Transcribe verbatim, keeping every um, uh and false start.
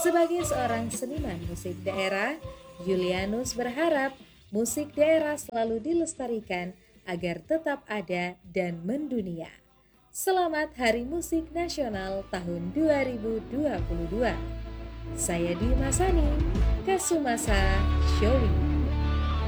Sebagai seorang seniman musik daerah, Julianus berharap musik daerah selalu dilestarikan agar tetap ada dan mendunia. Selamat Hari Musik Nasional tahun dua ribu dua puluh dua. Saya Dwi Masani, Kasumasa Showing.